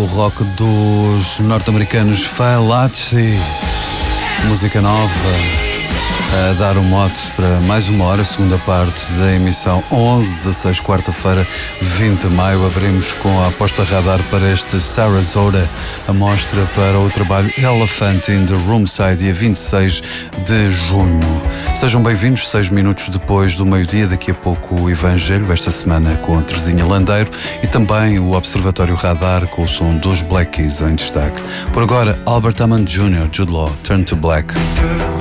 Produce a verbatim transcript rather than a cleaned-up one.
rock dos norte-americanos Failati. Música nova a dar o mote para mais uma hora, segunda parte da emissão onze dezasseis, quarta-feira, vinte de maio. Abrimos com a aposta radar para este Sarasota, a mostra para o trabalho Elephant in the Roomside, dia vinte e seis de junho. Sejam bem-vindos, seis minutos depois do meio-dia, daqui a pouco o Evangelho, esta semana com a Terezinha Landeiro, e também o Observatório Radar com o som dos Black Keys em destaque. Por agora, Albert Hammond júnior, Jude Law, Turn to Black.